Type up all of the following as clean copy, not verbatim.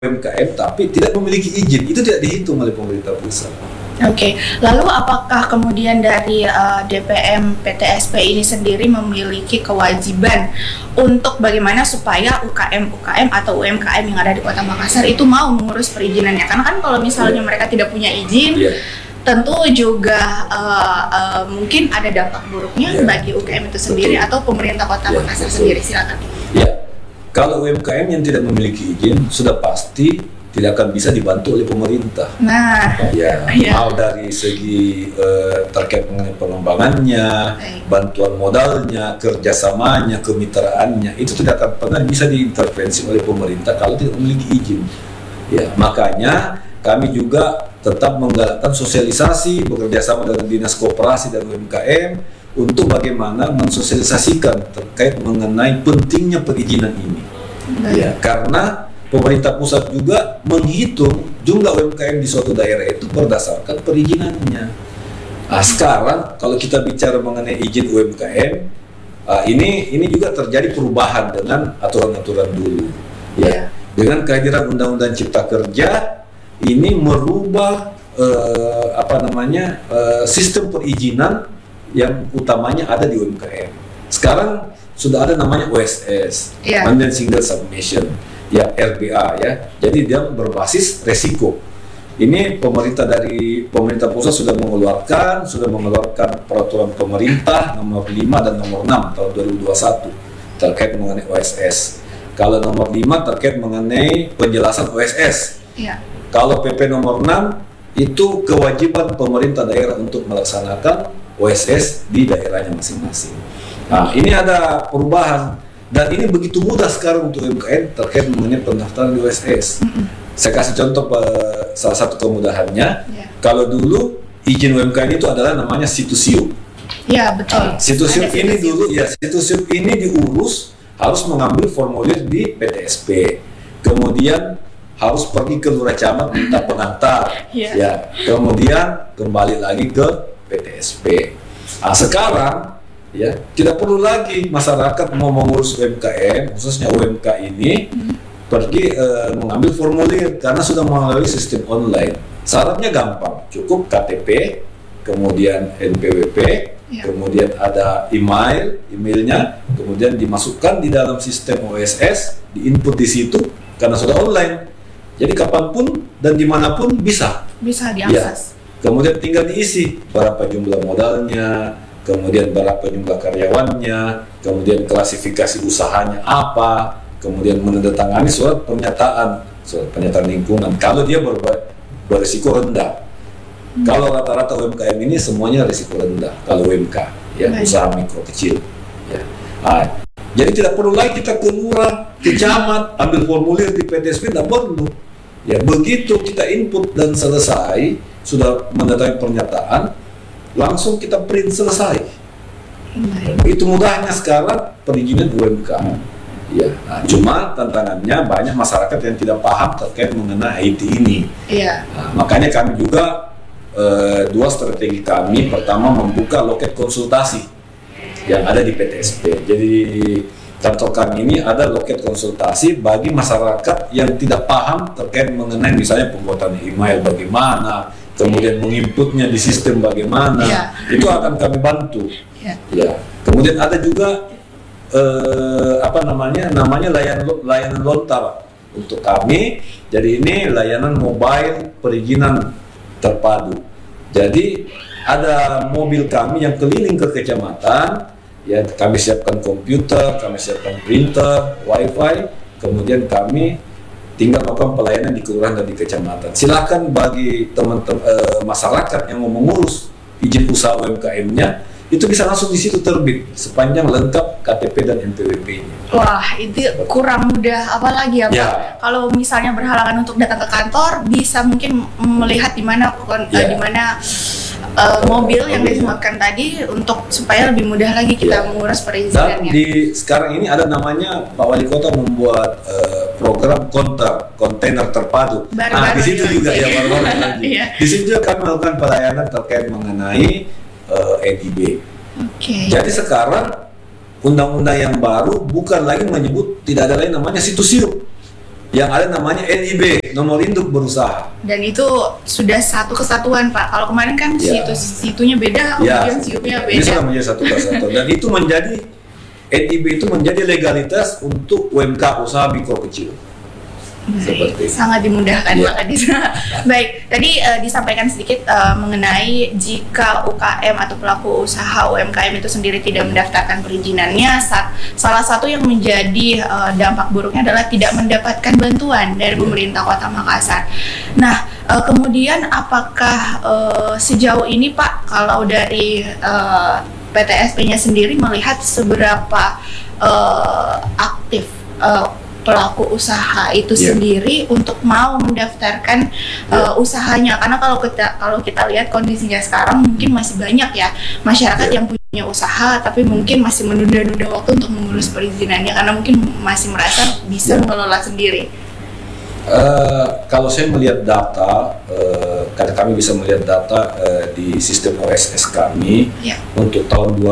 UMKM tapi tidak memiliki izin, itu tidak dihitung oleh pemerintah pusat. Oke, lalu apakah kemudian dari DPM PTSP ini sendiri memiliki kewajiban untuk bagaimana supaya UKM atau UMKM yang ada di Kota Makassar itu mau mengurus perizinannya? Karena kan kalau misalnya mereka tidak punya izin, tentu juga mungkin ada dampak buruknya bagi UKM itu sendiri atau pemerintah Kota Makassar sendiri. Silakan. Ya, kalau UMKM yang tidak memiliki izin sudah pasti tidak akan bisa dibantu oleh pemerintah. Nah, mau dari segi terkait mengenai pengembangannya, bantuan modalnya, kerjasamanya, kemitraannya, itu tidak akan pernah bisa diintervensi oleh pemerintah kalau tidak memiliki izin. Ya, makanya kami juga tetap menggalakkan sosialisasi bekerjasama dengan Dinas Koperasi dan UMKM untuk bagaimana mensosialisasikan terkait mengenai pentingnya perizinan ini. Ya, karena pemerintah pusat juga menghitung jumlah UMKM di suatu daerah itu berdasarkan perizinannya. Nah, sekarang kalau kita bicara mengenai izin UMKM, ini juga terjadi perubahan dengan aturan-aturan dulu. Ya, dengan kehadiran Undang-Undang Cipta Kerja ini merubah sistem perizinan yang utamanya ada di UMKM. Sekarang sudah ada namanya OSS, Mandate Single Submission. Ya, RBA ya. Jadi dia berbasis resiko. Ini pemerintah pusat sudah mengeluarkan peraturan pemerintah nomor 5 dan nomor 6 tahun 2021 terkait mengenai OSS. Kalau nomor 5 terkait mengenai penjelasan OSS. Kalau PP nomor 6 itu kewajiban pemerintah daerah untuk melaksanakan OSS di daerahnya masing-masing. Nah, ini ada perubahan. Dan ini begitu mudah sekarang untuk UMKM terkait mengenai pendaftaran di OSS. Saya kasih contoh salah satu kemudahannya. Kalau dulu izin UMKM itu adalah namanya Situsiup. Ya, betul. Situsiup ini dulu Situsiup ini diurus harus mengambil formulir di PTSP. Kemudian harus pergi ke lurah camat minta pengantar. Ya, kemudian kembali lagi ke PTSP. Nah, sekarang ya, tidak perlu lagi masyarakat mau mengurus UMKM, khususnya UMK ini pergi mengambil formulir karena sudah melalui sistem online. Syaratnya gampang, cukup KTP, kemudian NPWP, kemudian ada emailnya, kemudian dimasukkan di dalam sistem OSS, diinput di situ karena sudah online. Jadi kapanpun dan dimanapun bisa diakses. Kemudian tinggal diisi berapa jumlah modalnya, kemudian berapa jumlah karyawannya, kemudian klasifikasi usahanya apa, kemudian menandatangani surat pernyataan lingkungan kalau dia berisiko rendah. Kalau rata-rata UMKM ini semuanya risiko rendah kalau UMK, ya, usaha mikro kecil. Ya. Nah, jadi tidak perlu lagi kita ke lurah, ke camat, ambil formulir di PTSP, tidak perlu. Ya, begitu kita input dan selesai, sudah mendatangi pernyataan, langsung kita print selesai. Itu mudahnya sekarang perizinan UMKM. Ya, nah, cuma tantangannya banyak masyarakat yang tidak paham terkait mengenai IT ini. Nah, makanya kami juga dua strategi kami. Pertama, membuka loket konsultasi yang ada di PTSP. Jadi kantor kami ini ada loket konsultasi bagi masyarakat yang tidak paham terkait mengenai misalnya pembuatan email bagaimana, kemudian menginputnya di sistem bagaimana, itu akan kami bantu. Ya. Kemudian ada juga namanya layanan lontar untuk kami. Jadi ini layanan mobile perizinan terpadu. Jadi ada mobil kami yang keliling ke kecamatan. Ya, kami siapkan komputer, kami siapkan printer, wifi, kemudian kami tinggal melakukan pelayanan di kelurahan dan di kecamatan. Silakan bagi teman-teman masyarakat yang mau mengurus izin usaha UMKM-nya, itu bisa langsung di situ terbit sepanjang lengkap KTP dan NPWP-nya. Wah, itu kurang mudah apalagi ya, Pak? Ya. Kalau misalnya berhalangan untuk datang ke kantor, bisa mungkin melihat di mana mobil yang disematkan tadi untuk supaya lebih mudah lagi kita mengurus perizinannya. Dan sekarang ini ada namanya Pak Wali Kota membuat program kontainer terpadu. Di situ juga baru-baru lagi. Di situ juga kami melakukan pelayanan terkait mengenai NIB. Jadi sekarang undang-undang yang baru bukan lagi menyebut, tidak ada lain namanya Situsiup. yang ada namanya NIB, nomor induk berusaha. Dan itu sudah satu kesatuan, Pak. Kalau kemarin kan Ya. situnya beda, kemudian siupnya Ini beda. sudah menjadi satu kesatuan. Dan itu menjadi NIB itu menjadi legalitas untuk UMK, usaha mikro kecil. Seperti itu. Sangat dimudahkan, Ya. Pak Kadis. Baik, tadi disampaikan sedikit mengenai jika UKM atau pelaku usaha UMKM itu sendiri tidak mendaftarkan perizinannya, salah satu yang menjadi dampak buruknya adalah tidak mendapatkan bantuan dari pemerintah Kota Makassar. Nah, kemudian apakah sejauh ini, Pak, kalau dari PTSP-nya sendiri melihat seberapa aktif pelaku usaha itu sendiri untuk mau mendaftarkan usahanya, karena kalau kita lihat kondisinya sekarang mungkin masih banyak ya masyarakat yang punya usaha tapi mungkin masih menunda-nunda waktu untuk mengurus perizinannya karena mungkin masih merasa bisa mengelola sendiri. Kalau saya melihat data, karena kami bisa melihat data di sistem OSS kami untuk tahun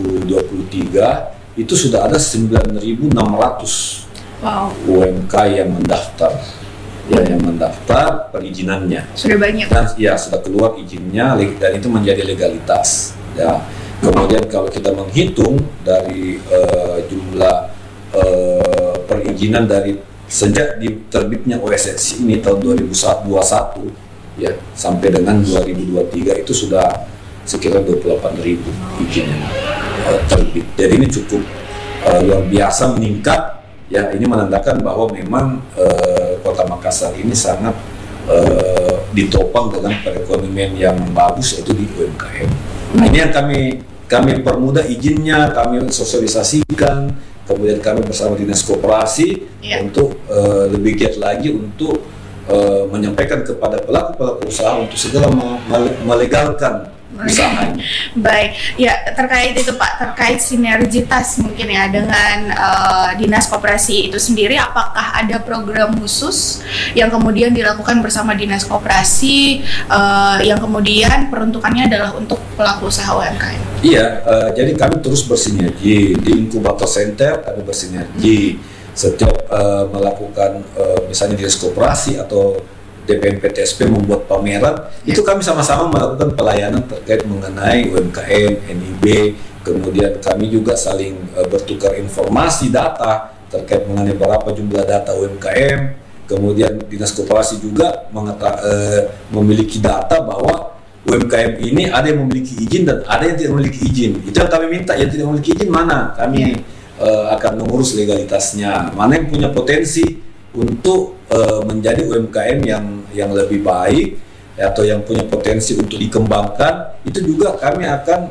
2023 itu sudah ada 9.600 UMK yang mendaftar, yang mendaftar perizinannya. Sudah banyak. Dan ya sudah keluar izinnya dan itu menjadi legalitas. Ya. Kemudian kalau kita menghitung dari jumlah perizinan dari sejak terbitnya OSS ini tahun 2021 ya sampai dengan 2023 itu sudah sekitar 28.000 izin yang terbit. Jadi ini cukup luar biasa meningkat. Ya, ini menandakan bahwa memang Kota Makassar ini sangat ditopang dengan perekonomian yang bagus, yaitu di UMKM. Nah, ini yang kami permudah izinnya, kami sosialisasikan, kemudian kami bersama Dinas Koperasi untuk lebih giat lagi untuk menyampaikan kepada pelaku usaha untuk segera melegalkan usahanya. Baik, ya terkait itu Pak, terkait sinergitas mungkin ya dengan Dinas Koperasi itu sendiri, apakah ada program khusus yang kemudian dilakukan bersama Dinas Koperasi yang kemudian peruntukannya adalah untuk pelaku usaha UMKM? Iya, jadi kami terus bersinergi di inkubator center, kami bersinergi setiap melakukan misalnya Dinas Koperasi atau DPM PTSP membuat pameran, itu kami sama-sama melakukan pelayanan terkait mengenai UMKM, NIB, kemudian kami juga saling bertukar informasi data terkait mengenai berapa jumlah data UMKM, kemudian Dinas Koperasi juga memiliki data bahwa UMKM ini ada yang memiliki izin dan ada yang tidak memiliki izin. Itu yang kami minta, yang tidak memiliki izin mana? Kami akan mengurus legalitasnya, mana yang punya potensi untuk menjadi UMKM yang lebih baik atau yang punya potensi untuk dikembangkan, itu juga kami akan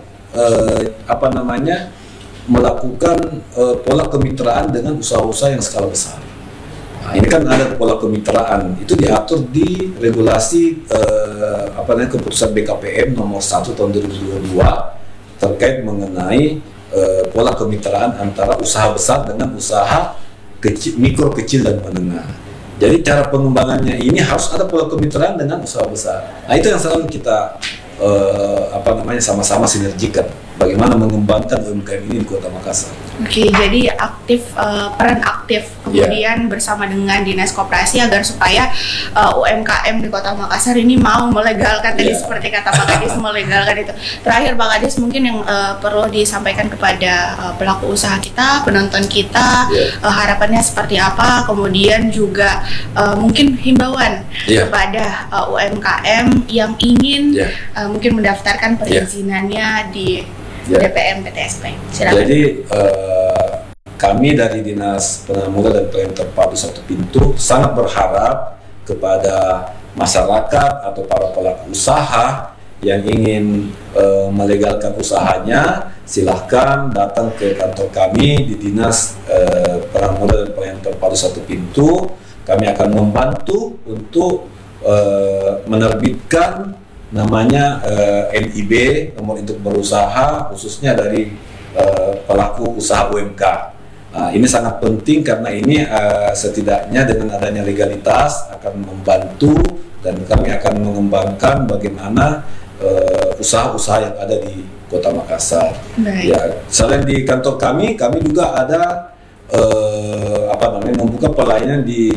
melakukan pola kemitraan dengan usaha-usaha yang skala besar. Nah, ini kan ada pola kemitraan, itu diatur di regulasi keputusan BKPM nomor 1 tahun 2022 terkait mengenai pola kemitraan antara usaha besar dengan usaha mikro, kecil, dan menengah. Jadi cara pengembangannya ini harus ada pola kemitraan dengan usaha besar. Nah, itu yang selalu kita sama-sama sinergikan. Bagaimana mengembangkan UMKM ini di Kota Makassar. Oke, jadi peran aktif kemudian bersama dengan Dinas Koperasi agar supaya UMKM di Kota Makassar ini mau melegalkan tadi seperti kata Pak Kadis, melegalkan itu. Terakhir Pak Kadis, mungkin yang perlu disampaikan kepada pelaku usaha kita, penonton kita, harapannya seperti apa, kemudian juga mungkin himbauan kepada UMKM yang ingin mungkin mendaftarkan perizinannya di DPM PTSP. Silakan. Jadi kami dari Dinas Penanaman Modal dan Pelayanan Terpadu Satu Pintu sangat berharap kepada masyarakat atau para pelaku usaha yang ingin melegalkan usahanya, silahkan datang ke kantor kami di Dinas Penanaman Modal dan Pelayanan Terpadu Satu Pintu. Kami akan membantu untuk menerbitkan namanya NIB, nomor induk berusaha, khususnya dari pelaku usaha UMK. Nah, ini sangat penting karena ini setidaknya dengan adanya legalitas akan membantu dan kami akan mengembangkan bagaimana usaha-usaha yang ada di Kota Makassar. Ya, selain di kantor kami juga ada membuka pelayanan di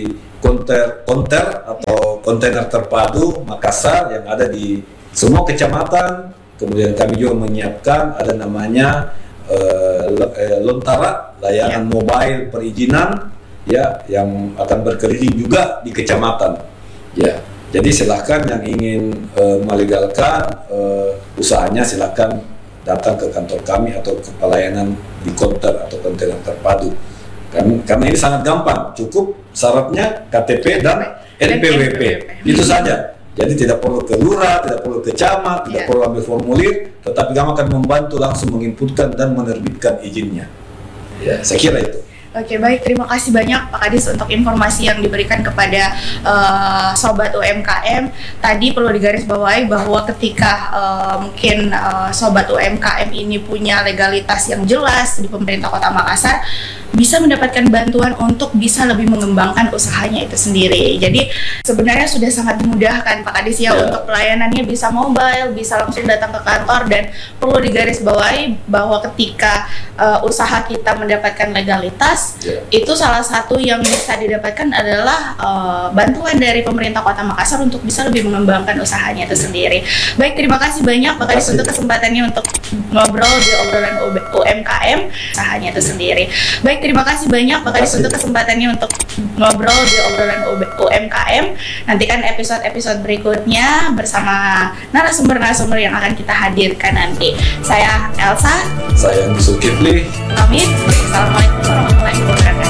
konter atau kontainer terpadu Makassar yang ada di semua kecamatan. Kemudian kami juga menyiapkan ada namanya Lontara, layanan mobile perizinan ya, yang akan berkeliling juga di kecamatan ya. Jadi silahkan yang ingin melegalkan usahanya silahkan datang ke kantor kami atau ke pelayanan di konter atau kontainer terpadu. Karena ini sangat gampang, cukup syaratnya KTP dan NPWP, itu saja. Jadi tidak perlu ke lurah, tidak perlu ke camat, tidak perlu ambil formulir, tetapi kami akan membantu langsung menginputkan dan menerbitkan izinnya. Ya, saya kira itu. Oke, baik. Terima kasih banyak Pak Kadis untuk informasi yang diberikan kepada Sobat UMKM. Tadi perlu digarisbawahi bahwa ketika mungkin Sobat UMKM ini punya legalitas yang jelas di pemerintah Kota Makassar, bisa mendapatkan bantuan untuk bisa lebih mengembangkan usahanya itu sendiri. Jadi sebenarnya sudah sangat dimudahkan Pak Kadis ya, untuk pelayanannya bisa mobile, bisa langsung datang ke kantor, dan perlu digarisbawahi bahwa ketika usaha kita mendapatkan legalitas, itu salah satu yang bisa didapatkan adalah bantuan dari pemerintah Kota Makassar untuk bisa lebih mengembangkan usahanya itu sendiri. Baik, terima kasih banyak Pak Kadis untuk kesempatannya untuk ngobrol di obrolan UMKM usahanya itu sendiri. Baik, terima kasih banyak Pak Kadis untuk kesempatannya untuk ngobrol di obrolan UMKM. Nantikan episode-episode berikutnya bersama narasumber-narasumber yang akan kita hadirkan nanti. Saya Elsa. Saya Zulkifli. Pamit. Assalamualaikum warahmatullahi wabarakatuh.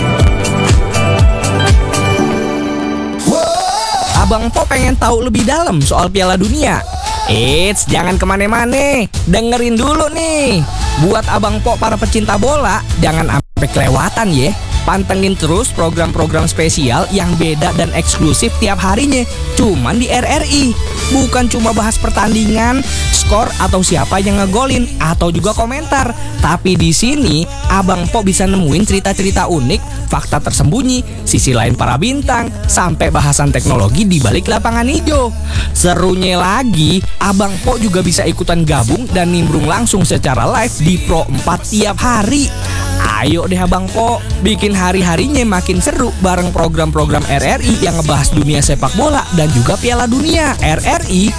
Abang Po pengen tahu lebih dalam soal Piala Dunia? Eits, jangan kemana-mana, dengerin dulu nih. Buat Abang Po para pecinta bola, jangan sampai kelewatan ya. Pantengin terus program-program spesial yang beda dan eksklusif tiap harinya, cuman di RRI. Bukan cuma bahas pertandingan, skor atau siapa yang ngegolin, atau juga komentar. Tapi di sini Abang Po bisa nemuin cerita-cerita unik, fakta tersembunyi, sisi lain para bintang, sampai bahasan teknologi di balik lapangan hijau. Serunya lagi, Abang Po juga bisa ikutan gabung dan nimbrung langsung secara live di Pro 4 tiap hari. Ayo deh Abang Po, bikin hari-harinya makin seru bareng program-program RRI yang ngebahas dunia sepak bola dan juga Piala Dunia. RRI